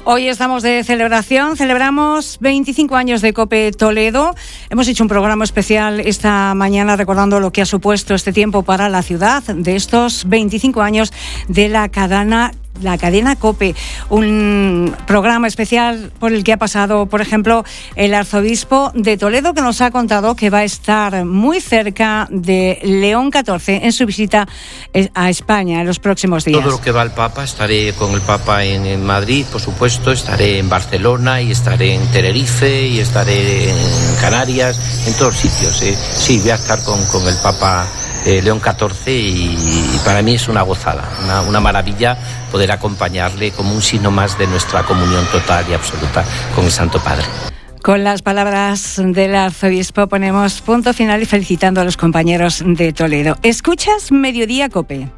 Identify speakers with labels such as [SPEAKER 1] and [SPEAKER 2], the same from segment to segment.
[SPEAKER 1] Hoy estamos de celebración, celebramos 25 años de COPE Toledo. Hemos hecho un programa especial esta mañana recordando lo que ha supuesto este tiempo para la ciudad de estos 25 años de la cadena COPE, un programa especial por el que ha pasado, por ejemplo, el arzobispo de Toledo, que nos ha contado que va a estar muy cerca de León XIV en su visita a España en los próximos días.
[SPEAKER 2] Todo lo que va al Papa, estaré con el Papa en Madrid, por supuesto, estaré en Barcelona y estaré en Tenerife y estaré en Canarias, en todos sitios. Sí, voy a estar con el Papa León XIV y para mí es una gozada, una maravilla poder acompañarle como un signo más de nuestra comunión total y absoluta con el Santo Padre.
[SPEAKER 1] Con las palabras del arzobispo ponemos punto final y felicitando a los compañeros de Toledo. ¿Escuchas Mediodía COPE?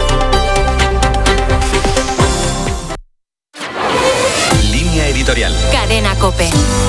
[SPEAKER 3] Línea editorial.
[SPEAKER 4] Cadena COPE.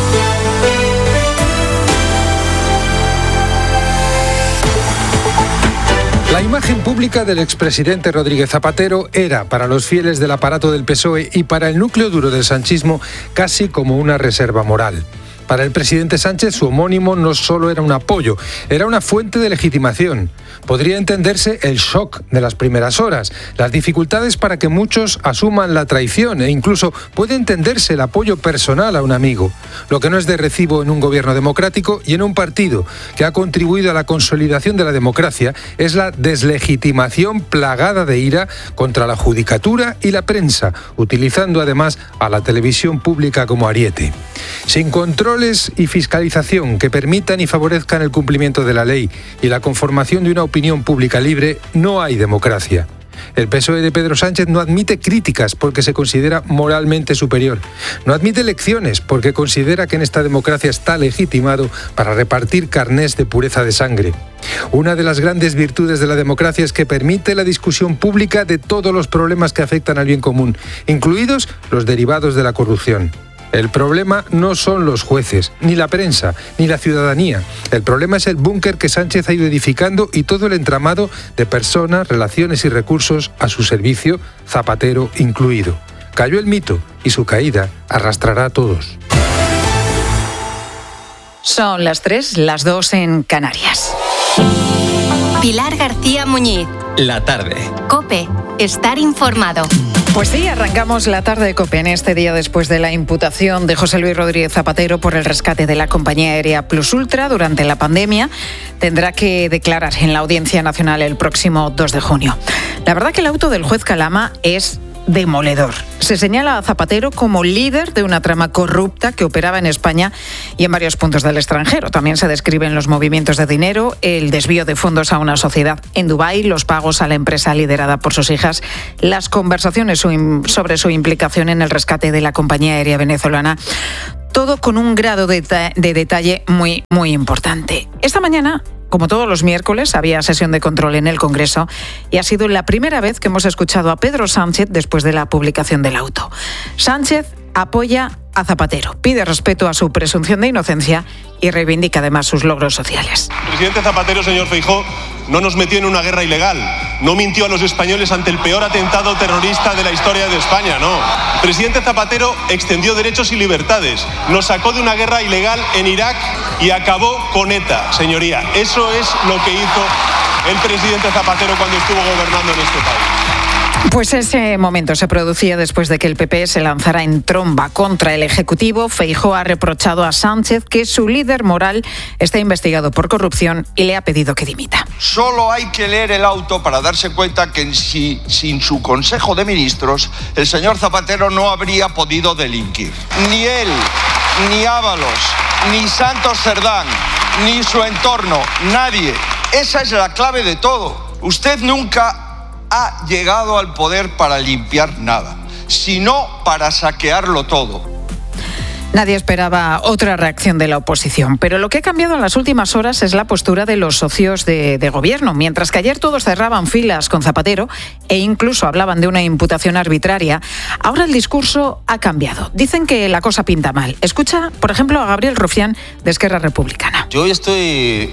[SPEAKER 5] La imagen pública del expresidente Rodríguez Zapatero era, para los fieles del aparato del PSOE y para el núcleo duro del sanchismo, casi como una reserva moral. Para el presidente Sánchez, su homónimo no solo era un apoyo, era una fuente de legitimación. Podría entenderse el shock de las primeras horas, las dificultades para que muchos asuman la traición e incluso puede entenderse el apoyo personal a un amigo. Lo que no es de recibo en un gobierno democrático y en un partido que ha contribuido a la consolidación de la democracia es la deslegitimación plagada de ira contra la judicatura y la prensa, utilizando además a la televisión pública como ariete. Sin controles y fiscalización que permitan y favorezcan el cumplimiento de la ley y la conformación de una opinión pública libre, no hay democracia. El PSOE de Pedro Sánchez no admite críticas porque se considera moralmente superior. No admite elecciones porque considera que en esta democracia está legitimado para repartir carnés de pureza de sangre. Una de las grandes virtudes de la democracia es que permite la discusión pública de todos los problemas que afectan al bien común, incluidos los derivados de la corrupción. El problema no son los jueces, ni la prensa, ni la ciudadanía. El problema es el búnker que Sánchez ha ido edificando y todo el entramado de personas, relaciones y recursos a su servicio, Zapatero incluido. Cayó el mito y su caída arrastrará a todos.
[SPEAKER 6] Son las 3, las 2 en Canarias.
[SPEAKER 4] Pilar García Muñiz.
[SPEAKER 3] La tarde.
[SPEAKER 4] COPE. Estar informado.
[SPEAKER 6] Pues sí, arrancamos la tarde de COPE en este día después de la imputación de José Luis Rodríguez Zapatero por el rescate de la compañía aérea Plus Ultra durante la pandemia. Tendrá que declarar en la Audiencia Nacional el próximo 2 de junio. La verdad que el auto del juez Calama es demoledor. Se señala a Zapatero como líder de una trama corrupta que operaba en España y en varios puntos del extranjero. También se describen los movimientos de dinero, el desvío de fondos a una sociedad en Dubái, los pagos a la empresa liderada por sus hijas, las conversaciones sobre su implicación en el rescate de la compañía aérea venezolana. Todo con un grado de detalle muy, muy importante. Esta mañana, como todos los miércoles, había sesión de control en el Congreso y ha sido la primera vez que hemos escuchado a Pedro Sánchez después de la publicación del auto. Sánchez apoya a Zapatero, pide respeto a su presunción de inocencia y reivindica además sus logros sociales.
[SPEAKER 7] El presidente Zapatero, señor Feijóo, no nos metió en una guerra ilegal, no mintió a los españoles ante el peor atentado terrorista de la historia de España, no. El presidente Zapatero extendió derechos y libertades, nos sacó de una guerra ilegal en Irak y acabó con ETA, señoría. Eso es lo que hizo el presidente Zapatero cuando estuvo gobernando en este país.
[SPEAKER 6] Pues ese momento se producía después de que el PP se lanzara en tromba contra el Ejecutivo. Feijóo ha reprochado a Sánchez que su líder moral está investigado por corrupción y le ha pedido que dimita.
[SPEAKER 8] Solo hay que leer el auto para darse cuenta que sin su Consejo de Ministros el señor Zapatero no habría podido delinquir. Ni él, ni Ábalos, ni Santos Cerdán, ni su entorno, nadie. Esa es la clave de todo. Usted nunca ha llegado al poder para limpiar nada, sino para saquearlo todo.
[SPEAKER 6] Nadie esperaba otra reacción de la oposición, pero lo que ha cambiado en las últimas horas es la postura de los socios de gobierno. Mientras que ayer todos cerraban filas con Zapatero e incluso hablaban de una imputación arbitraria, ahora el discurso ha cambiado. Dicen que la cosa pinta mal. Escucha, por ejemplo, a Gabriel Rufián de Esquerra Republicana.
[SPEAKER 9] Yo estoy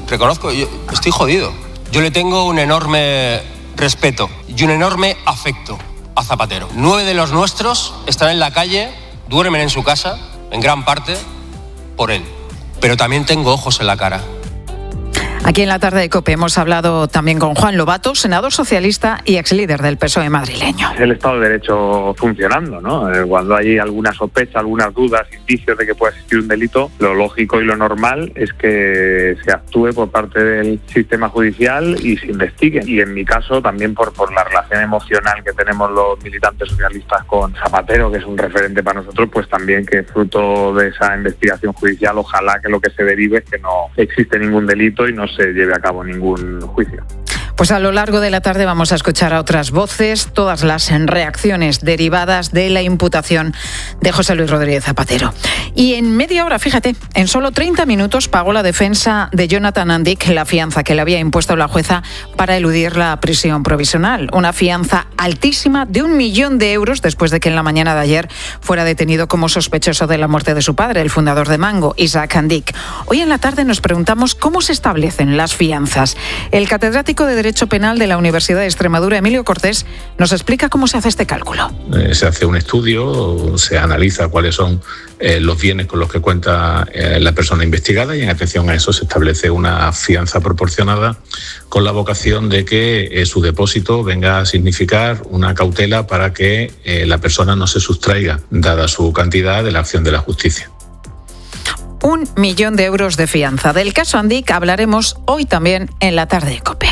[SPEAKER 9] jodido. Yo le tengo un enorme respeto y un enorme afecto a Zapatero. 9 de los nuestros están en la calle duermen en su casa, en gran parte, por él. Pero también tengo ojos en la cara.
[SPEAKER 6] Aquí en la tarde de COPE hemos hablado también con Juan Lobato, senador socialista y exlíder del PSOE madrileño.
[SPEAKER 10] El Estado de Derecho funcionando, ¿no? Cuando hay alguna sospecha, algunas dudas, indicios de que pueda existir un delito, lo lógico y lo normal es que se actúe por parte del sistema judicial y se investigue. Y en mi caso también por la relación emocional que tenemos los militantes socialistas con Zapatero, que es un referente para nosotros, pues también que fruto de esa investigación judicial, ojalá que lo que se derive es que no existe ningún delito y no se lleve a cabo ningún juicio.
[SPEAKER 6] Pues a lo largo de la tarde vamos a escuchar a otras voces, todas las reacciones derivadas de la imputación de José Luis Rodríguez Zapatero. Y en media hora, fíjate, en solo 30 minutos pagó la defensa de Jonathan Andic la fianza que le había impuesto la jueza para eludir la prisión provisional. Una fianza altísima de 1 millón de euros después de que en la mañana de ayer fuera detenido como sospechoso de la muerte de su padre, el fundador de Mango, Isaac Andic. Hoy en la tarde nos preguntamos cómo se establecen las fianzas. El catedrático de Derecho Penal de la Universidad de Extremadura, Emilio Cortés, nos explica cómo se hace este cálculo.
[SPEAKER 11] Se hace un estudio, se analiza cuáles son los bienes con los que cuenta la persona investigada y en atención a eso se establece una fianza proporcionada con la vocación de que su depósito venga a significar una cautela para que la persona no se sustraiga, dada su cantidad, de la acción de la justicia.
[SPEAKER 6] 1 millón de euros de fianza. Del caso Andic hablaremos hoy también en la tarde de COPE.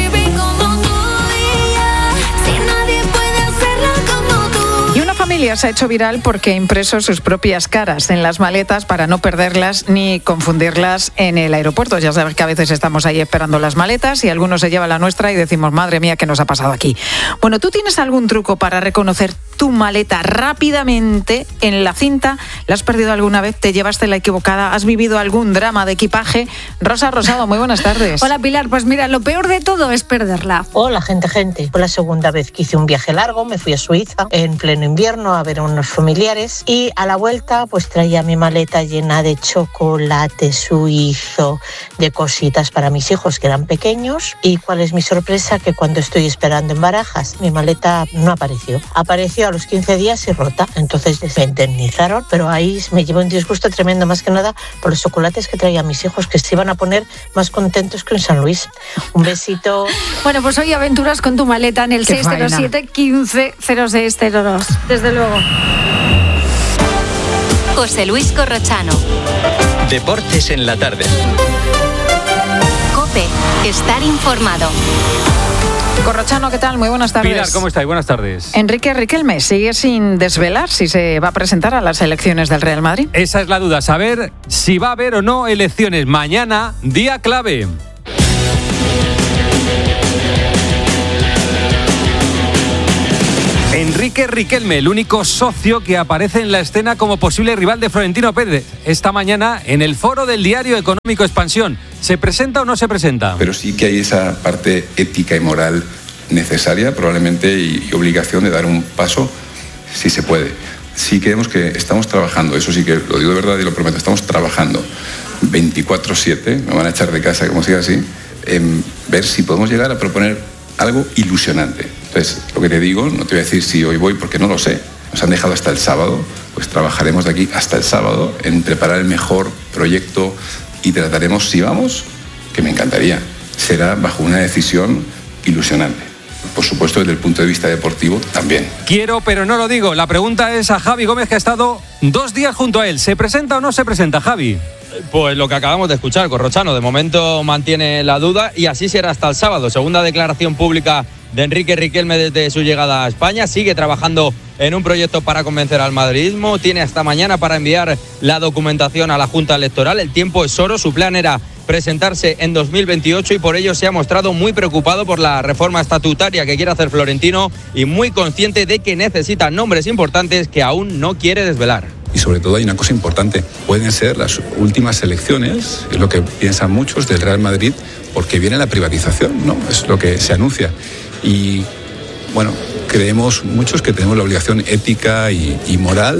[SPEAKER 6] Se ha hecho viral porque ha impreso sus propias caras en las maletas para no perderlas ni confundirlas en el aeropuerto. Ya sabes que a veces estamos ahí esperando las maletas y algunos se lleva la nuestra y decimos, madre mía, ¿qué nos ha pasado aquí? Bueno, ¿tú tienes algún truco para reconocer tu maleta rápidamente en la cinta? ¿La has perdido alguna vez? ¿Te llevaste la equivocada? ¿Has vivido algún drama de equipaje? Rosa Rosado, muy buenas tardes.
[SPEAKER 12] Hola Pilar, pues mira, lo peor de todo es perderla.
[SPEAKER 13] Hola gente. Fue la segunda vez que hice un viaje largo, me fui a Suiza en pleno invierno a ver a unos familiares y a la vuelta pues traía mi maleta llena de chocolate suizo, de cositas para mis hijos que eran pequeños. Y cuál es mi sorpresa, que cuando estoy esperando en Barajas mi maleta no apareció. Apareció a los 15 días y rota, entonces se indemnizaron, pero ahí me llevo un disgusto tremendo, más que nada por los chocolates que traía mis hijos, que se iban a poner más contentos que en San Luis. Un besito.
[SPEAKER 12] Bueno, pues hoy aventuras con tu maleta en el 607 15 0602. Desde luego.
[SPEAKER 4] José Luis Corrochano.
[SPEAKER 3] Deportes en la tarde.
[SPEAKER 4] COPE. Estar informado.
[SPEAKER 6] Corrochano, ¿qué tal? Muy buenas tardes.
[SPEAKER 14] Pilar, ¿cómo estáis? Buenas tardes.
[SPEAKER 6] Enrique Riquelme sigue sin desvelar si se va a presentar a las elecciones del Real Madrid.
[SPEAKER 14] Esa es la duda, saber si va a haber o no elecciones. Mañana, día clave. Enrique Riquelme, el único socio que aparece en la escena como posible rival de Florentino Pérez. Esta mañana, en el foro del diario Económico Expansión. ¿Se presenta o no se presenta?
[SPEAKER 15] Pero sí que hay esa parte ética y moral necesaria, probablemente, y obligación de dar un paso, si se puede. Sí creemos que estamos trabajando, eso sí que lo digo de verdad y lo prometo, estamos trabajando 24/7, me van a echar de casa como siga así, en ver si podemos llegar a proponer algo ilusionante. Entonces, lo que te digo, no te voy a decir si hoy voy porque no lo sé. Nos han dejado hasta el sábado, pues trabajaremos de aquí hasta el sábado en preparar el mejor proyecto y trataremos, si vamos, que me encantaría, será bajo una decisión ilusionante. Por supuesto, desde el punto de vista deportivo, también.
[SPEAKER 14] Quiero, pero no lo digo. La pregunta es a Javi Gómez, que ha estado 2 días junto a él. ¿Se presenta o no se presenta, Javi?
[SPEAKER 16] Pues lo que acabamos de escuchar, Corrochano. De momento mantiene la duda y así será hasta el sábado. Segunda declaración pública de Enrique Riquelme desde su llegada a España. Sigue trabajando en un proyecto para convencer al madridismo. Tiene hasta mañana para enviar la documentación a la Junta Electoral. El tiempo es oro. Su plan era presentarse en 2028 y por ello se ha mostrado muy preocupado por la reforma estatutaria que quiere hacer Florentino y muy consciente de que necesita nombres importantes que aún no quiere desvelar.
[SPEAKER 15] Y sobre todo hay una cosa importante, pueden ser las últimas elecciones, es lo que piensan muchos del Real Madrid, porque viene la privatización, ¿no? Es lo que se anuncia. Y bueno, creemos muchos que tenemos la obligación ética y moral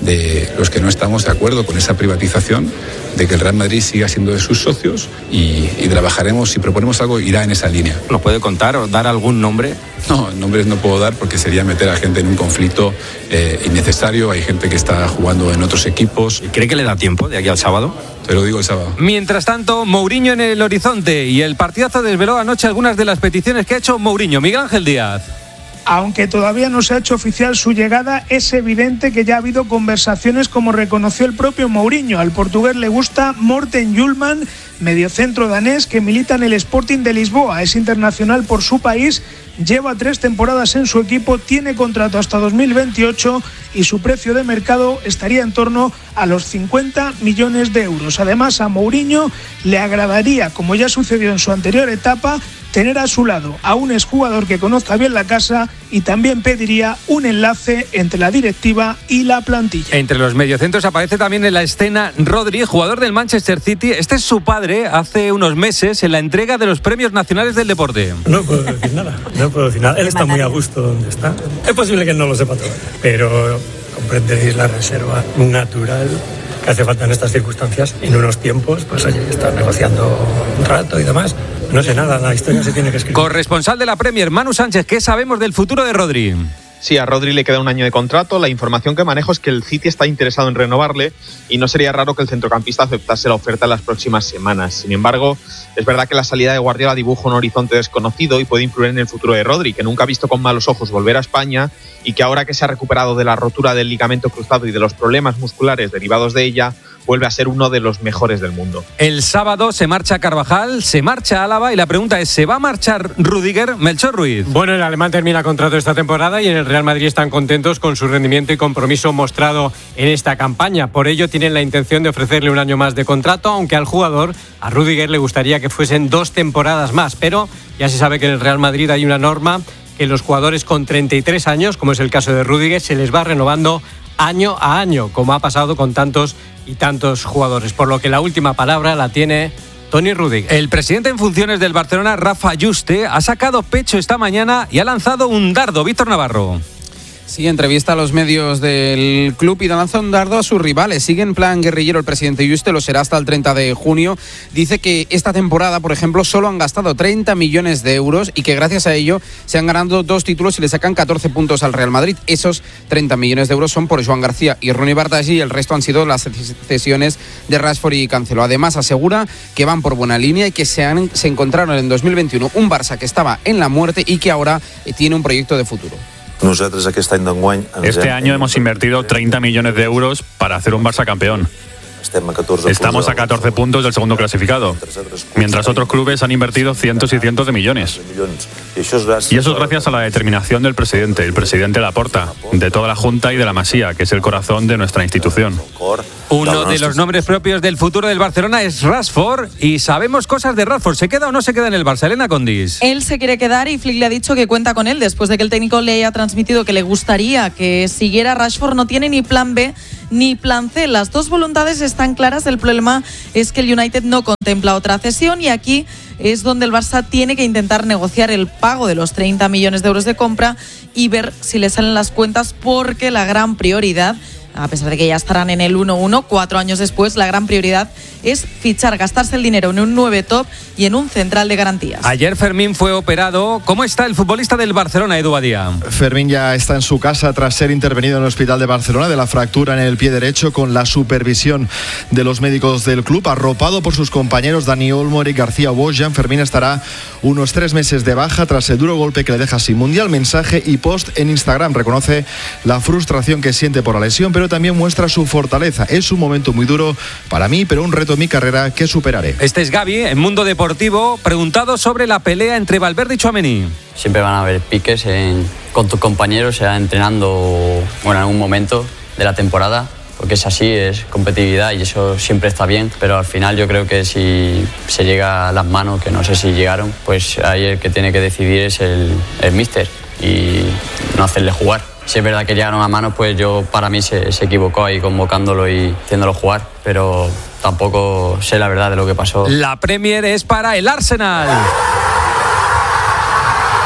[SPEAKER 15] de los que no estamos de acuerdo con esa privatización, de que el Real Madrid siga siendo de sus socios y trabajaremos, si proponemos algo, irá en esa línea.
[SPEAKER 17] ¿Nos puede contar o dar algún nombre?
[SPEAKER 15] No, nombres no puedo dar porque sería meter a gente en un conflicto innecesario. Hay gente que está jugando en otros equipos.
[SPEAKER 17] ¿Cree que le da tiempo de aquí al sábado?
[SPEAKER 15] Te lo digo el sábado.
[SPEAKER 14] Mientras tanto, Mourinho en el horizonte, y el partidazo desveló anoche algunas de las peticiones que ha hecho Mourinho. Miguel Ángel Díaz.
[SPEAKER 18] Aunque todavía no se ha hecho oficial su llegada, es evidente que ya ha habido conversaciones, como reconoció el propio Mourinho. Al portugués le gusta Morten Hjulmand, mediocentro danés que milita en el Sporting de Lisboa. Es internacional por su país, lleva 3 temporadas en su equipo, tiene contrato hasta 2028 y su precio de mercado estaría en torno a los 50 millones de euros. Además, a Mourinho le agradaría, como ya sucedió en su anterior etapa, tener a su lado a un exjugador que conozca bien la casa, y también pediría un enlace entre la directiva y la plantilla.
[SPEAKER 14] Entre los mediocentros aparece también en la escena Rodri, jugador del Manchester City. Este es su padre hace unos meses en la entrega de los premios nacionales del deporte.
[SPEAKER 19] No puedo decir nada, Él está muy a gusto donde está. Es posible que no lo sepa todo, pero comprenderéis la reserva natural que hace falta en estas circunstancias, en unos tiempos, pues oye, estar negociando un rato y demás. No sé nada, la historia se tiene que escribir.
[SPEAKER 14] Corresponsal de la Premier, Manu Sánchez, ¿qué sabemos del futuro de Rodri?
[SPEAKER 20] Sí, a Rodri le queda un año de contrato. La información que manejo es que el City está interesado en renovarle y no sería raro que el centrocampista aceptase la oferta en las próximas semanas. Sin embargo, es verdad que la salida de Guardiola dibuja un horizonte desconocido y puede influir en el futuro de Rodri, que nunca ha visto con malos ojos volver a España y que ahora que se ha recuperado de la rotura del ligamento cruzado y de los problemas musculares derivados de ella, vuelve a ser uno de los mejores del mundo.
[SPEAKER 14] El sábado se marcha Carvajal, se marcha Álava y la pregunta es, ¿se va a marchar Rüdiger? Melchor Ruiz.
[SPEAKER 21] Bueno, el alemán termina contrato esta temporada y en el Real Madrid están contentos con su rendimiento y compromiso mostrado en esta campaña. Por ello tienen la intención de ofrecerle un año más de contrato, aunque al jugador, a Rüdiger, le gustaría que fuesen 2 temporadas más. Pero ya se sabe que en el Real Madrid hay una norma que los jugadores con 33 años, como es el caso de Rüdiger, se les va renovando año a año, como ha pasado con tantos y tantos jugadores, por lo que la última palabra la tiene Toni Rüdiger.
[SPEAKER 14] El presidente en funciones del Barcelona, Rafa Juste, ha sacado pecho esta mañana y ha lanzado un dardo. Víctor Navarro.
[SPEAKER 22] Sí, entrevista a los medios del club y lanza un dardo a sus rivales. Sigue en plan guerrillero el presidente Juste, lo será hasta el 30 de junio. Dice que esta temporada, por ejemplo, solo han gastado 30 millones de euros y que gracias a ello se han ganado 2 títulos y le sacan 14 puntos al Real Madrid. Esos 30 millones de euros son por Joan García y Ronnie Bartassi, y el resto han sido las cesiones de Rashford y Cancelo. Además, asegura que van por buena línea y que se encontraron en 2021 un Barça que estaba en la muerte y que ahora tiene un proyecto de futuro.
[SPEAKER 23] Este año hemos invertido 30 millones de euros para hacer un Barça campeón. Estamos a 14 puntos del segundo clasificado, mientras otros clubes han invertido cientos y cientos de millones. Y eso es gracias a la determinación del presidente, el presidente Laporta, de toda la Junta y de la Masía, que es el corazón de nuestra institución.
[SPEAKER 14] Uno de los nombres propios del futuro del Barcelona es Rashford, y sabemos cosas de Rashford. ¿Se queda o no se queda en el Barça? Elena Condis.
[SPEAKER 24] Él se quiere quedar y Flick le ha dicho que cuenta con él después de que el técnico le haya transmitido que le gustaría que siguiera. Rashford no tiene ni plan B ni plan C. Las dos voluntades están claras. El problema es que el United no contempla otra cesión y aquí es donde el Barça tiene que intentar negociar el pago de los 30 millones de euros de compra y ver si le salen las cuentas, porque la gran prioridad, a pesar de que ya estarán en el 1-1, 4 años después, la gran prioridad es fichar, gastarse el dinero en un 9 top y en un central de garantías.
[SPEAKER 14] Ayer Fermín fue operado. ¿Cómo está el futbolista del Barcelona, Edu Badía?
[SPEAKER 25] Fermín ya está en su casa tras ser intervenido en el hospital de Barcelona de la fractura en el pie derecho, con la supervisión de los médicos del club, arropado por sus compañeros Dani Olmo, Eric García o Bojan. Fermín estará unos 3 meses de baja tras el duro golpe que le deja sin mundial. Mensaje y post en Instagram. Reconoce la frustración que siente por la lesión, pero también muestra su fortaleza. Es un momento muy duro para mí, pero un reto en mi carrera que superaré.
[SPEAKER 14] Este es Gavi, en Mundo Deportivo, preguntado sobre la pelea entre Valverde y Tchouaméni.
[SPEAKER 26] Siempre van a haber piques con tus compañeros, sea entrenando en algún momento de la temporada, porque es así, es competitividad y eso siempre está bien, pero al final yo creo que si se llega a las manos, que no sé si llegaron, pues ahí el que tiene que decidir es el míster y no hacerle jugar. Si es verdad que llegaron a manos, pues para mí se equivocó ahí convocándolo y haciéndolo jugar, pero tampoco sé la verdad de lo que pasó.
[SPEAKER 14] La Premier es para el Arsenal.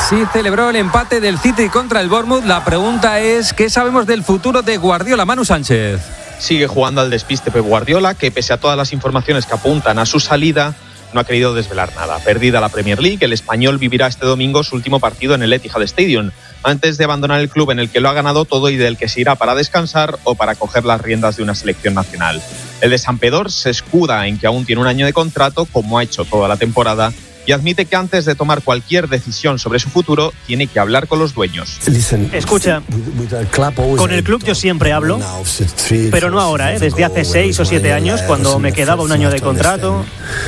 [SPEAKER 14] sí celebró el empate del City contra el Bournemouth. La pregunta es, ¿qué sabemos del futuro de Guardiola? Manu Sánchez.
[SPEAKER 20] Sigue jugando al despiste Pep Guardiola, que pese a todas las informaciones que apuntan a su salida, no ha querido desvelar nada. Perdida la Premier League, el español vivirá este domingo su último partido en el Etihad Stadium, antes de abandonar el club en el que lo ha ganado todo y del que se irá para descansar o para coger las riendas de una selección nacional. El de Santpedor se escuda en que aún tiene un año de contrato, como ha hecho toda la temporada, y admite que antes de tomar cualquier decisión sobre su futuro, tiene que hablar con los dueños.
[SPEAKER 1] Escucha, con el club yo siempre hablo, pero no ahora, desde hace 6 o 7 años, cuando me quedaba un año de contrato.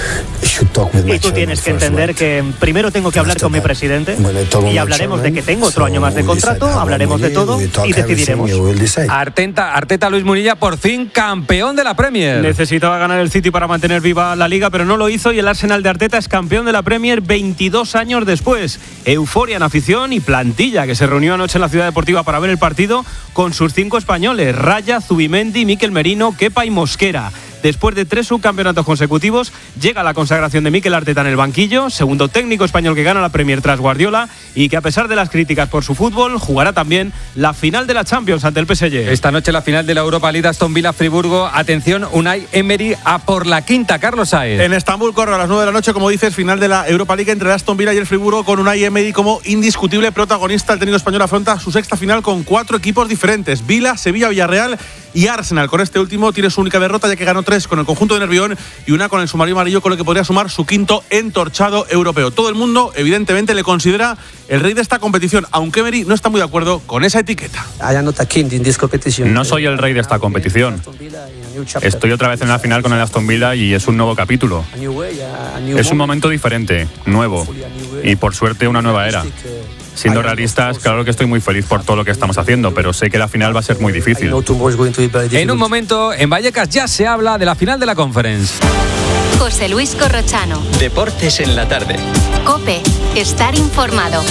[SPEAKER 1] Y tú tienes que entender que primero tengo que hablar con mi presidente y hablaremos de que tengo otro año más de contrato, hablaremos de todo y decidiremos.
[SPEAKER 14] Arteta Luis Munilla, por fin campeón de la Premier.
[SPEAKER 1] Necesitaba ganar el City para mantener viva la Liga, pero no lo hizo, y el Arsenal de Arteta es campeón de la Premier 22 años después. Euforia en afición y plantilla que se reunió anoche en la Ciudad Deportiva para ver el partido con sus 5 españoles: Raya, Zubimendi, Mikel Merino, Kepa y Mosquera. Después de 3 subcampeonatos consecutivos, llega la consagración de Mikel Arteta en el banquillo, segundo técnico español que gana la Premier tras Guardiola, y que a pesar de las críticas por su fútbol, jugará también la final de la Champions ante el PSG.
[SPEAKER 14] Esta noche la final de la Europa League, Aston Villa Friburgo. Atención, Unai Emery a por la quinta. Carlos Saez.
[SPEAKER 2] En Estambul corre a las 9 de la noche, como dices, final de la Europa League entre el Aston Villa y el Friburgo, con Unai Emery como indiscutible protagonista. El técnico español afronta su sexta final con 4 equipos diferentes: Villa, Sevilla, Villarreal y Arsenal. Con este último tiene su única derrota, ya que ganó 3 con el conjunto de Nervión y 1 con el submarino amarillo, con lo que podría sumar su 5º entorchado europeo. Todo el mundo, evidentemente, le considera el rey de esta competición, aunque Emery no está muy de acuerdo con esa etiqueta.
[SPEAKER 23] No soy el rey de esta competición. Estoy otra vez en la final con el Aston Villa y es un nuevo capítulo. Es un momento diferente, nuevo, y por suerte una nueva era. Siendo realistas, claro que estoy muy feliz por todo lo que estamos haciendo, pero sé que la final va a ser muy difícil.
[SPEAKER 14] En un momento, en Vallecas ya se habla de la final de la Conference.
[SPEAKER 4] José Luis Corrochano.
[SPEAKER 3] Deportes en la tarde.
[SPEAKER 4] COPE. Estar informado.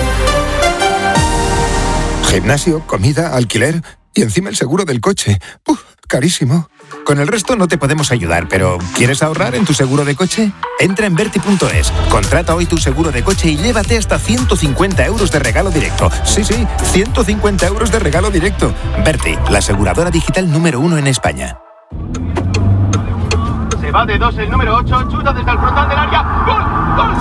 [SPEAKER 5] Gimnasio, comida, alquiler y encima el seguro del coche. Carísimo. Con el resto no te podemos ayudar, pero ¿quieres ahorrar en tu seguro de coche? Entra en Verti.es, contrata hoy tu seguro de coche y llévate hasta 150 euros de regalo directo. Sí, 150 euros de regalo directo. Verti, la aseguradora digital número 1 en España.
[SPEAKER 7] Se va de 2 el número 8, chuta desde el frontal del área. ¡Gol! ¡Gol!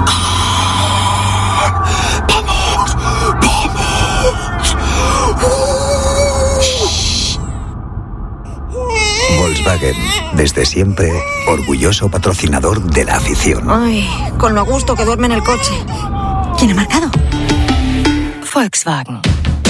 [SPEAKER 8] Volkswagen, desde siempre, orgulloso patrocinador de la afición.
[SPEAKER 9] Ay, con lo a gusto que duerme en el coche. ¿Quién ha marcado? Volkswagen.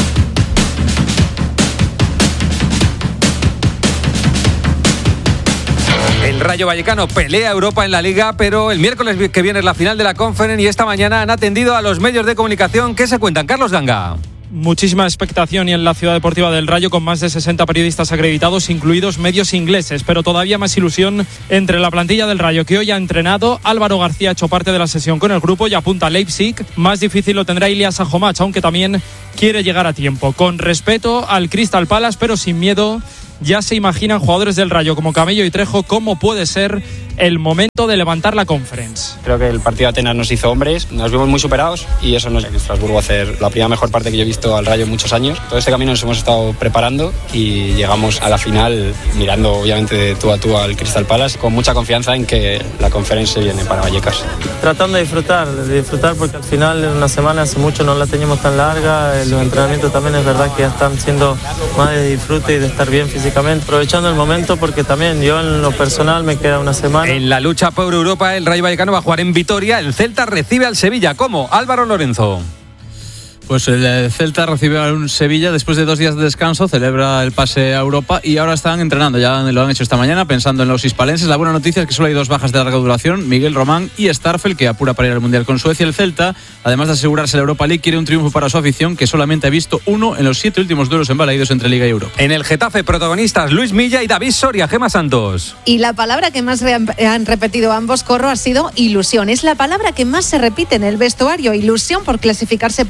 [SPEAKER 14] El Rayo Vallecano pelea Europa en la Liga, pero el miércoles que viene es la final de la Conference y esta mañana han atendido a los medios de comunicación. ¿Qué se cuentan? Carlos Ganga.
[SPEAKER 1] Muchísima expectación y en la Ciudad Deportiva del Rayo, con más de 60 periodistas acreditados, incluidos medios ingleses, pero todavía más ilusión entre la plantilla del Rayo, que hoy ha entrenado. Álvaro García ha hecho parte de la sesión con el grupo y apunta a Leipzig. Más difícil lo tendrá Ilias Ajomach, aunque también quiere llegar a tiempo. Con respeto al Crystal Palace, pero sin miedo, ya se imaginan jugadores del Rayo como Camello y Trejo cómo puede ser el momento de levantar la Conference.
[SPEAKER 27] Creo que el partido de Atenas nos hizo hombres, nos vimos muy superados y eso nos en Estrasburgo hacer la primera mejor parte que yo he visto al Rayo en muchos años. Todo este camino nos hemos estado preparando y llegamos a la final mirando obviamente de tú a tú al Crystal Palace con mucha confianza en que la Conference viene para Vallecas.
[SPEAKER 28] Tratando de disfrutar porque al final en una semana hace mucho no la teníamos tan larga, los entrenamientos también es verdad que ya están siendo más de disfrute y de estar bien físicamente, aprovechando el momento porque también yo en lo personal me queda una semana.
[SPEAKER 14] En la lucha por Europa, el Rayo Vallecano va a jugar en Vitoria. El Celta recibe al Sevilla. ¿Cómo? Álvaro Lorenzo.
[SPEAKER 29] Pues el Celta recibe a un Sevilla después de 2 días de descanso, celebra el pase a Europa y ahora están entrenando, ya lo han hecho esta mañana pensando en los hispalenses. La buena noticia es que solo hay 2 bajas de larga duración, Miguel Román y Starfel, que apura para ir al Mundial con Suecia. El Celta, además de asegurarse la Europa League, quiere un triunfo para su afición, que solamente ha visto 1 en los 7 últimos duelos embalaídos entre Liga y Europa.
[SPEAKER 14] En el Getafe, protagonistas Luis Milla y David Soria. Gemma Santos.
[SPEAKER 30] Y la palabra que más han repetido ambos, Corro, ha sido ilusión. Es la palabra que más se repite en el vestuario, ilusión por clasificarse para jugar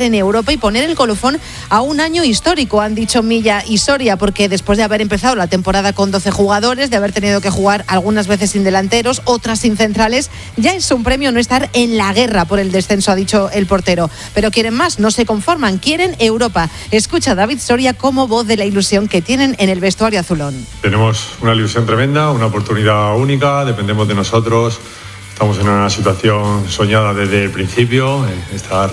[SPEAKER 30] en Europa y poner el colofón a un año histórico, han dicho Milla y Soria, porque después de haber empezado la temporada con 12 jugadores, de haber tenido que jugar algunas veces sin delanteros, otras sin centrales, ya es un premio no estar en la guerra por el descenso, ha dicho el portero. Pero quieren más, no se conforman, quieren Europa. Escucha a David Soria como voz de la ilusión que tienen en el vestuario azulón.
[SPEAKER 6] Tenemos una ilusión tremenda, una oportunidad única, dependemos de nosotros. Estamos en una situación soñada desde el principio, estar,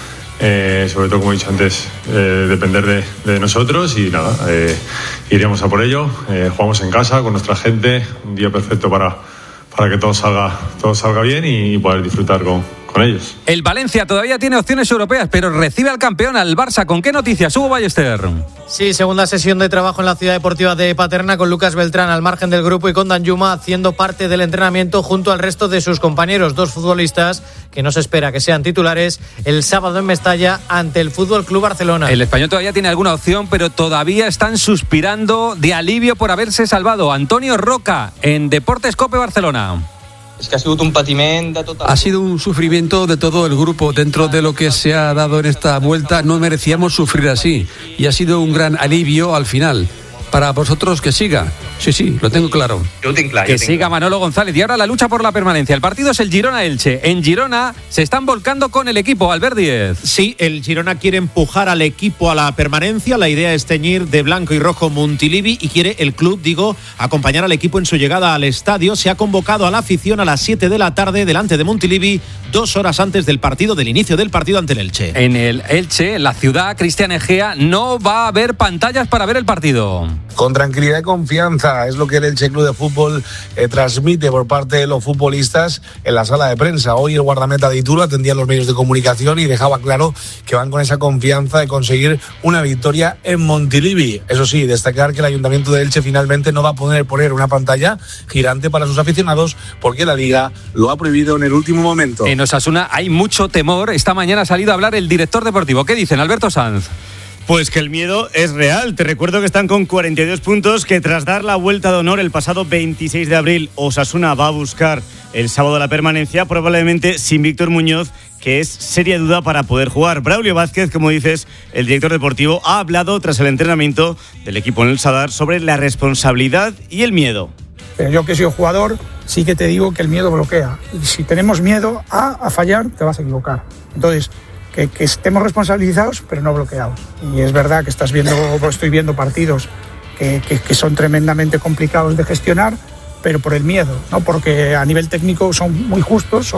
[SPEAKER 6] sobre todo como he dicho antes, depender de nosotros y nada, iremos a por ello. Jugamos en casa con nuestra gente, un día perfecto para que todo salga bien y poder disfrutar con ellos.
[SPEAKER 14] El Valencia todavía tiene opciones europeas, pero recibe al campeón, al Barça. ¿Con qué noticias, Hugo Ballester?
[SPEAKER 10] Sí, segunda sesión de trabajo en la ciudad deportiva de Paterna con Lucas Beltrán al margen del grupo y con Danjuma haciendo parte del entrenamiento junto al resto de sus compañeros. Dos futbolistas que no se espera que sean titulares el sábado en Mestalla ante el Fútbol Club Barcelona.
[SPEAKER 14] El español todavía tiene alguna opción, pero todavía están suspirando de alivio por haberse salvado. Antonio Roca en Deportes COPE Barcelona.
[SPEAKER 11] És que ha sigut un patiment de tot el...
[SPEAKER 12] Ha sido un sufrimiento de todo el grupo. Dentro de lo que se ha dado en esta vuelta, no merecíamos sufrir así. Y ha sido un gran alivio al final. Para vosotros que siga. Sí, lo tengo claro.
[SPEAKER 14] Que siga Manolo González. Y ahora la lucha por la permanencia. El partido es el Girona-Elche. En Girona se están volcando con el equipo. Albert Díez.
[SPEAKER 13] Sí, el Girona quiere empujar al equipo a la permanencia. La idea es teñir de blanco y rojo Montilivi y quiere el club, acompañar al equipo en su llegada al estadio. Se ha convocado a la afición a las 7 de la tarde delante de Montilivi, 2 horas antes del inicio del partido ante el Elche.
[SPEAKER 14] En el Elche, la ciudad, Cristian Egea, no va a haber pantallas para ver el partido.
[SPEAKER 15] Con tranquilidad y confianza, es lo que el Elche Club de Fútbol transmite por parte de los futbolistas en la sala de prensa. Hoy el guardameta de Ituro atendía a los medios de comunicación y dejaba claro que van con esa confianza de conseguir una victoria en Montilivi. Eso sí, destacar que el Ayuntamiento de Elche finalmente no va a poder poner una pantalla girante para sus aficionados porque la Liga lo ha prohibido en el último momento.
[SPEAKER 14] En Osasuna hay mucho temor. Esta mañana ha salido a hablar el director deportivo. ¿Qué dicen, Alberto Sanz?
[SPEAKER 16] Pues que el miedo es real. Te recuerdo que están con 42 puntos, que tras dar la vuelta de honor el pasado 26 de abril, Osasuna va a buscar el sábado la permanencia, probablemente sin Víctor Muñoz, que es seria duda para poder jugar. Braulio Vázquez, como dices, el director deportivo, ha hablado tras el entrenamiento del equipo en el Sadar sobre la responsabilidad y el miedo.
[SPEAKER 17] Pero yo que soy jugador, sí que te digo que el miedo bloquea. Y si tenemos miedo a fallar, te vas a equivocar. Entonces, que estemos responsabilizados, pero no bloqueados. Y es verdad que estoy viendo partidos que son tremendamente complicados de gestionar, pero por el miedo, ¿no? Porque a nivel técnico son muy justos,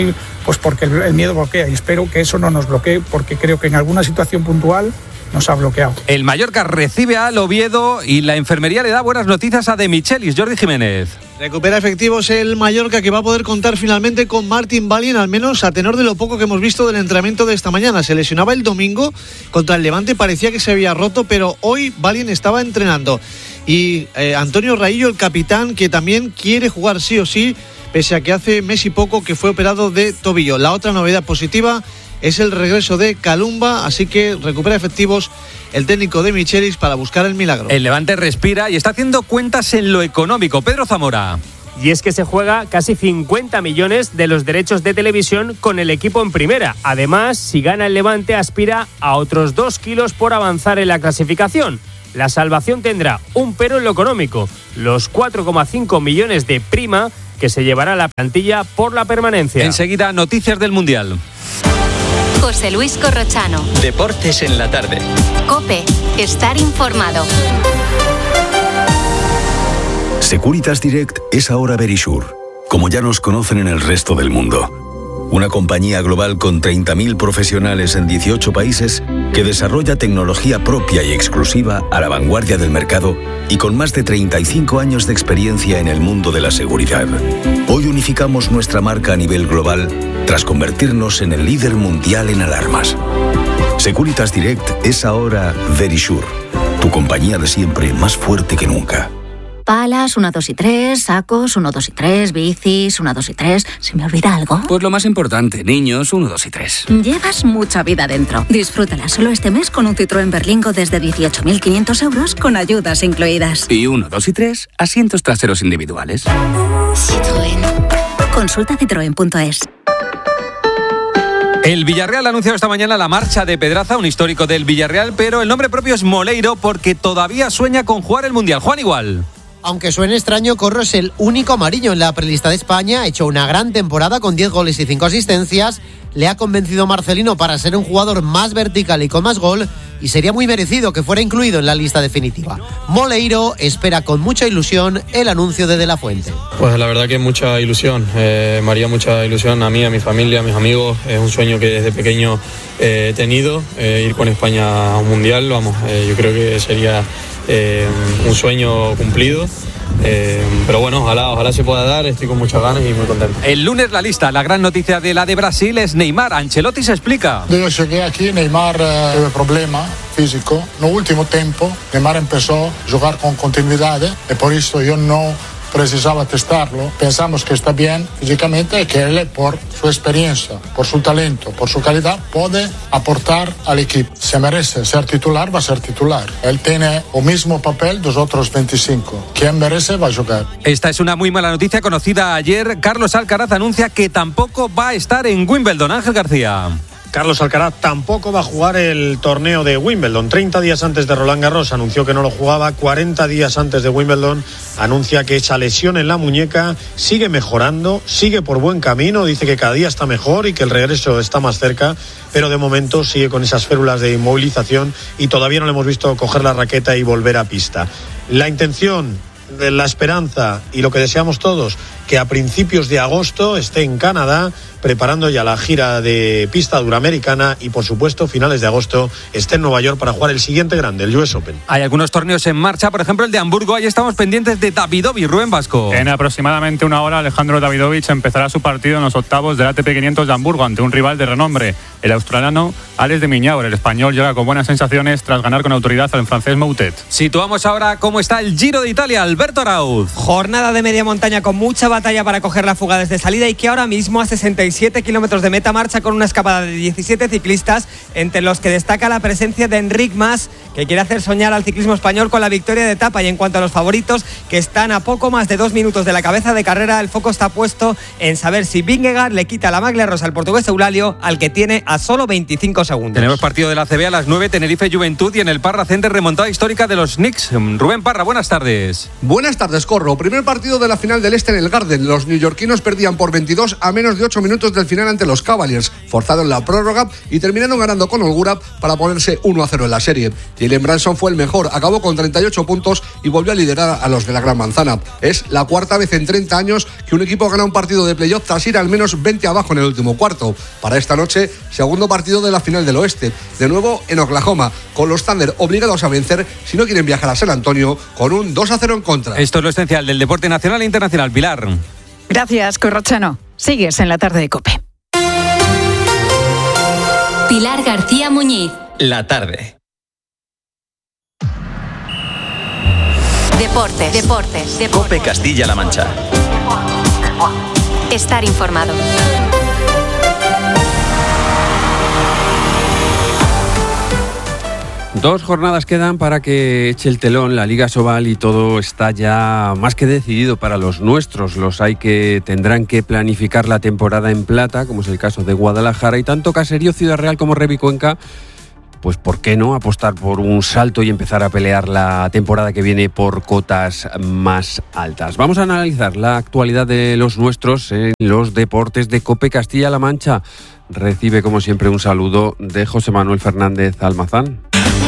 [SPEAKER 17] porque el miedo bloquea, y espero que eso no nos bloquee, porque creo que en alguna situación puntual nos ha bloqueado.
[SPEAKER 14] El Mallorca recibe al Oviedo y la enfermería le da buenas noticias a De Michelis. Jordi Jiménez.
[SPEAKER 18] Recupera efectivos el Mallorca, que va a poder contar finalmente con Martin Valien, al menos a tenor de lo poco que hemos visto del entrenamiento de esta mañana. Se lesionaba el domingo contra el Levante, parecía que se había roto, pero hoy Valien estaba entrenando. Y Antonio Raillo, el capitán, que también quiere jugar sí o sí, pese a que hace mes y poco que fue operado de tobillo. La otra novedad positiva es el regreso de Kalumba, así que recupera efectivos el técnico de Michelis para buscar el milagro.
[SPEAKER 14] El Levante respira y está haciendo cuentas en lo económico. Pedro Zamora.
[SPEAKER 19] Y es que se juega casi 50 millones de los derechos de televisión con el equipo en primera. Además, si gana el Levante, aspira a otros 2 kilos por avanzar en la clasificación. La salvación tendrá un pero en lo económico: los 4,5 millones de prima que se llevará la plantilla por la permanencia.
[SPEAKER 14] Enseguida, noticias del Mundial.
[SPEAKER 4] José Luis Corrochano.
[SPEAKER 3] Deportes en la tarde.
[SPEAKER 4] COPE. Estar informado.
[SPEAKER 8] Securitas Direct es ahora Verisure, como ya nos conocen en el resto del mundo. Una compañía global con 30.000 profesionales en 18 países que desarrolla tecnología propia y exclusiva a la vanguardia del mercado y con más de 35 años de experiencia en el mundo de la seguridad. Hoy unificamos nuestra marca a nivel global tras convertirnos en el líder mundial en alarmas. Securitas Direct es ahora Verisure, tu compañía de siempre más fuerte que nunca.
[SPEAKER 31] Palas, 1, 2 y 3, sacos, 1, 2 y 3, bicis, 1, 2 y 3. ¿Se me olvida algo?
[SPEAKER 32] Pues lo más importante, niños, 1, 2 y 3.
[SPEAKER 31] Llevas mucha vida dentro. Disfrútala solo este mes con un Citroën Berlingo desde 18.500 euros con ayudas incluidas.
[SPEAKER 32] Y 1, 2 y 3, asientos traseros individuales.
[SPEAKER 31] Citroën. Consulta citroen.es.
[SPEAKER 14] El Villarreal ha anunciado esta mañana la marcha de Pedraza, un histórico del Villarreal, pero el nombre propio es Moleiro porque todavía sueña con jugar el Mundial. Juan Igual.
[SPEAKER 1] Aunque suene extraño, Corro es el único amarillo en la prelista de España. Ha hecho una gran temporada con 10 goles y 5 asistencias. Le ha convencido Marcelino para ser un jugador más vertical y con más gol, y sería muy merecido que fuera incluido en la lista definitiva. Moleiro espera con mucha ilusión el anuncio de la Fuente.
[SPEAKER 2] Pues la verdad que mucha ilusión, me haría mucha ilusión a mí, a mi familia, a mis amigos. Es un sueño que desde pequeño he tenido, ir con España a un mundial. Yo creo que sería un sueño cumplido. Pero bueno, ojalá se pueda dar, estoy con muchas ganas y muy contento.
[SPEAKER 14] El lunes la lista, la gran noticia de la de Brasil es Neymar. Ancelotti se explica.
[SPEAKER 5] Yo llegué aquí, Neymar tuvo problema físico. No último tiempo, Neymar empezó a jugar con continuidad y por eso yo no precisaba testarlo. Pensamos que está bien físicamente y que él, por su experiencia, por su talento, por su calidad, puede aportar al equipo. Se merece ser titular, va a ser titular. Él tiene el mismo papel de los otros 25. Quien merece va a jugar.
[SPEAKER 14] Esta es una muy mala noticia conocida ayer. Carlos Alcaraz anuncia que tampoco va a estar en Wimbledon. Ángel García.
[SPEAKER 7] Carlos Alcaraz tampoco va a jugar el torneo de Wimbledon. 30 días antes de Roland Garros anunció que no lo jugaba. 40 días antes de Wimbledon anuncia que esa lesión en la muñeca sigue mejorando, sigue por buen camino. Dice que cada día está mejor y que el regreso está más cerca, pero de momento sigue con esas férulas de inmovilización y todavía no le hemos visto coger la raqueta y volver a pista. La intención, la esperanza y lo que deseamos todos, que a principios de agosto esté en Canadá preparando ya la gira de pista duramericana y por supuesto finales de agosto esté en Nueva York para jugar el siguiente grande, el US Open.
[SPEAKER 14] Hay algunos torneos en marcha, por ejemplo el de Hamburgo. Ahí estamos pendientes de Davidovich. Rubén Vasco.
[SPEAKER 9] En aproximadamente una hora Alejandro Davidovich empezará su partido en los octavos del ATP 500 de Hamburgo ante un rival de renombre, el australiano Alex de Minaur. El español llega con buenas sensaciones tras ganar con autoridad al francés Moutet.
[SPEAKER 14] Situamos ahora cómo está el Giro de Italia. Alberto Arauz.
[SPEAKER 20] Jornada de media montaña con mucha batalla para coger la fuga desde salida y que ahora mismo a 67 kilómetros de meta marcha con una escapada de 17 ciclistas, entre los que destaca la presencia de Enric Mas, que quiere hacer soñar al ciclismo español con la victoria de etapa. Y en cuanto a los favoritos, que están a poco más de 2 minutos de la cabeza de carrera, el foco está puesto en saber si Vingegaard le quita la maglia rosa al portugués Eulálio, al que tiene a solo 25 segundos.
[SPEAKER 14] Tenemos partido de la ACB a las 9, Tenerife Juventud, y en el Parra Center remontada histórica de los Knicks. Rubén Parra, buenas tardes.
[SPEAKER 21] Buenas tardes, Corro. Primer partido de la final del Este en el Garden. Los neoyorquinos perdían por 22 a menos de 8 minutos del final ante los Cavaliers. Forzaron la prórroga y terminaron ganando con holgura para ponerse 1-0 en la serie. Jalen Brunson fue el mejor, acabó con 38 puntos y volvió a liderar a los de la Gran Manzana. Es la cuarta vez en 30 años que un equipo gana un partido de playoff tras ir al menos 20 abajo en el último cuarto. Para esta noche, segundo partido de la final del Oeste, de nuevo en Oklahoma, con los Thunder obligados a vencer si no quieren viajar a San Antonio con un 2-0 en contra.
[SPEAKER 14] Esto es lo esencial del deporte nacional e internacional. Pilar.
[SPEAKER 22] Gracias, Corrochano. Sigues en la tarde de COPE.
[SPEAKER 4] Pilar García Muñiz.
[SPEAKER 3] La tarde.
[SPEAKER 4] Deportes.
[SPEAKER 3] COPE Castilla-La Mancha.
[SPEAKER 4] Estar informado.
[SPEAKER 12] Dos jornadas quedan para que eche el telón la Liga Sobal y todo está ya más que decidido para los nuestros. Los hay que tendrán que planificar la temporada en plata, como es el caso de Guadalajara, y tanto Caserío, Ciudad Real como Revi Cuenca, pues ¿por qué no apostar por un salto y empezar a pelear la temporada que viene por cotas más altas? Vamos a analizar la actualidad de los nuestros en los deportes de COPE Castilla-La Mancha. Recibe como siempre un saludo de José Manuel Fernández Almazán.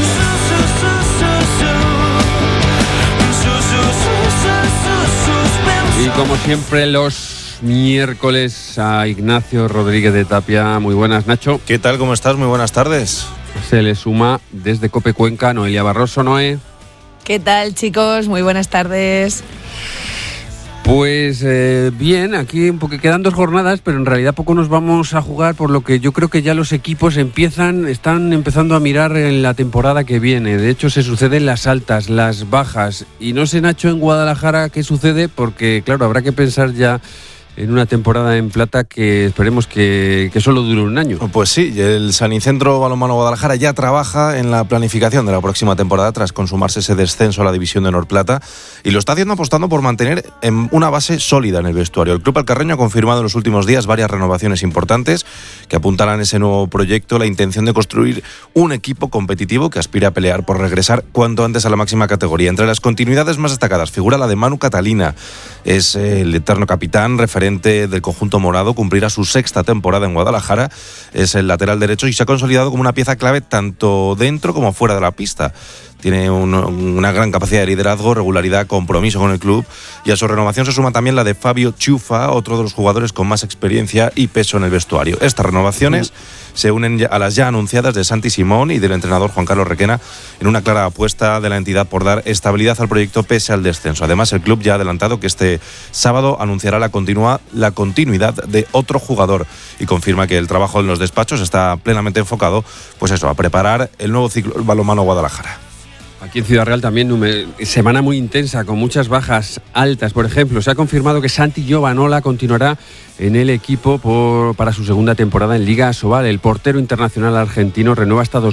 [SPEAKER 12] Y como siempre los miércoles a Ignacio Rodríguez de Tapia. Muy buenas, Nacho.
[SPEAKER 23] ¿Qué tal? ¿Cómo estás? Muy buenas tardes.
[SPEAKER 12] Se le suma desde COPE Cuenca Noelia Barroso. Noé.
[SPEAKER 30] ¿Qué tal, chicos? Muy buenas tardes.
[SPEAKER 12] Pues bien, aquí porque quedan 2 jornadas, pero en realidad poco nos vamos a jugar, por lo que yo creo que ya los equipos están empezando a mirar en la temporada que viene. De hecho, se suceden las altas, las bajas, y no sé, Nacho, en Guadalajara qué sucede, porque claro, habrá que pensar ya en una temporada en plata que esperemos que solo dure un año.
[SPEAKER 23] Pues sí, el Sanicentro Balonmano Guadalajara ya trabaja en la planificación de la próxima temporada tras consumarse ese descenso a la división de Honor Plata, y lo está haciendo apostando por mantener una base sólida en el vestuario. El club alcarreño ha confirmado en los últimos días varias renovaciones importantes que apuntarán a ese nuevo proyecto, la intención de construir un equipo competitivo que aspira a pelear por regresar cuanto antes a la máxima categoría. Entre las continuidades más destacadas figura la de Manu Catalina. Es el eterno capitán, referente del conjunto morado, cumplirá su 6ª temporada en Guadalajara, es el lateral derecho y se ha consolidado como una pieza clave tanto dentro como fuera de la pista. Tiene una gran capacidad de liderazgo, regularidad, compromiso con el club, y a su renovación se suma también la de Fabio Chufa, otro de los jugadores con más experiencia y peso en el vestuario. Estas renovaciones se unen a las ya anunciadas de Santi Simón y del entrenador Juan Carlos Requena en una clara apuesta de la entidad por dar estabilidad al proyecto pese al descenso. Además, el club ya ha adelantado que este sábado anunciará la continuidad de otro jugador y confirma que el trabajo en los despachos está plenamente enfocado, pues eso, a preparar el nuevo ciclo del balonmano Guadalajara.
[SPEAKER 12] Aquí en Ciudad Real también semana muy intensa, con muchas bajas altas. Por ejemplo, se ha confirmado que Santi Giovanola continuará en el equipo para su segunda temporada en Liga Asobal. El portero internacional argentino renueva hasta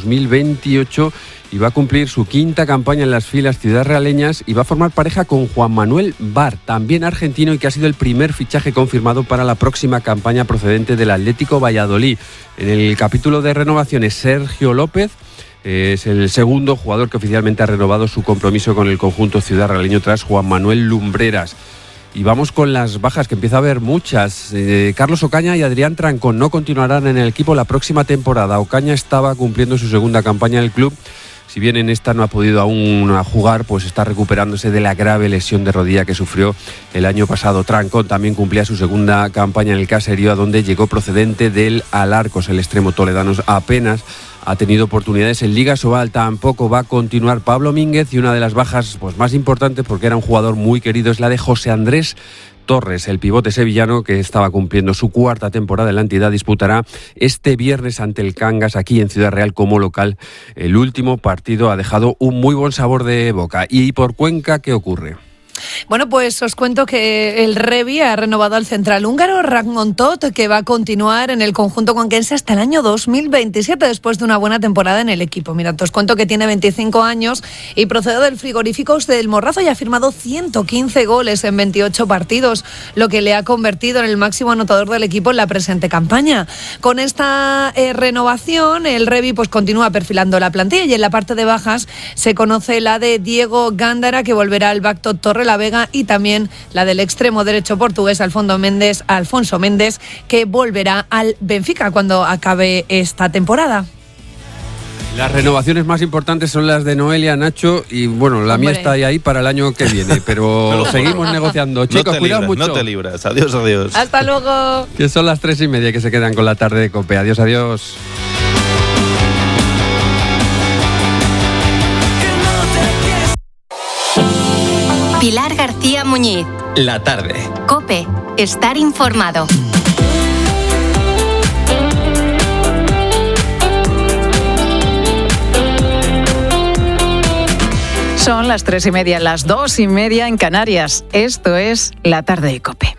[SPEAKER 12] 2028 y va a cumplir su 5ª campaña en las filas ciudadrealeñas y va a formar pareja con Juan Manuel Bar, también argentino, y que ha sido el primer fichaje confirmado para la próxima campaña procedente del Atlético Valladolid. En el capítulo de renovaciones, Sergio López es el segundo jugador que oficialmente ha renovado su compromiso con el conjunto ciudadrealeño tras Juan Manuel Lumbreras. Y vamos con las bajas, que empieza a haber muchas. Carlos Ocaña y Adrián Trancón no continuarán en el equipo la próxima temporada. Ocaña estaba cumpliendo su segunda campaña en el club. Si bien en esta no ha podido aún jugar, pues está recuperándose de la grave lesión de rodilla que sufrió el año pasado. Trancón también cumplía su segunda campaña en el Caserío, a donde llegó procedente del Alarcos. El extremo toledano apenas ha tenido oportunidades en Liga Asobal. Tampoco va a continuar Pablo Mínguez, y una de las bajas pues más importantes, porque era un jugador muy querido, es la de José Andrés Torres, el pivote sevillano que estaba cumpliendo su 4ª temporada en la entidad. Disputará este viernes ante el Cangas, aquí en Ciudad Real, como local. El último partido ha dejado un muy buen sabor de boca. ¿Y por Cuenca qué ocurre?
[SPEAKER 6] Bueno, pues os cuento que el Revi ha renovado al central húngaro Ragmontot, que va a continuar en el conjunto cuenquense hasta el año 2027, después de una buena temporada en el equipo. Mira, os cuento que tiene 25 años y procede del Frigoríficos del Morrazo y ha firmado 115 goles en 28 partidos, lo que le ha convertido en el máximo anotador del equipo en la presente campaña. Con esta renovación, el Revi pues continúa perfilando la plantilla, y en la parte de bajas se conoce la de Diego Gándara, que volverá al Bacto Torre la Vega, y también la del extremo derecho portugués Alfonso Méndez, que volverá al Benfica cuando acabe esta temporada.
[SPEAKER 12] Las renovaciones más importantes son las de Noelia, Nacho, y bueno, la mía está ahí para el año que viene, pero seguimos negociando. Chicos, cuidado mucho.
[SPEAKER 23] No te libras. Adiós, adiós.
[SPEAKER 6] Hasta luego.
[SPEAKER 12] Que son las 3:30 que se quedan con la tarde de COPE. Adiós, adiós.
[SPEAKER 4] Pilar García Muñiz.
[SPEAKER 3] La tarde.
[SPEAKER 4] COPE. Estar informado.
[SPEAKER 22] Son las 3:30, las 2:30 en Canarias. Esto es La Tarde de COPE.